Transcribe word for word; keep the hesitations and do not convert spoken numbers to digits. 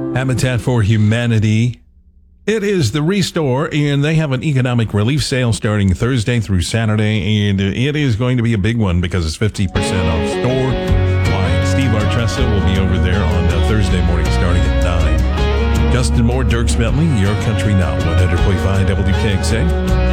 Habitat for Humanity. It is the Restore, and they have an economic relief sale starting Thursday through Saturday, and it is going to be a big one because it's fifty percent off store. Why? Steve Artressa will be over there on uh, Thursday morning starting at nine. Justin Moore, Dirk Bentley, Your Country Now, one hundred point five W K X A.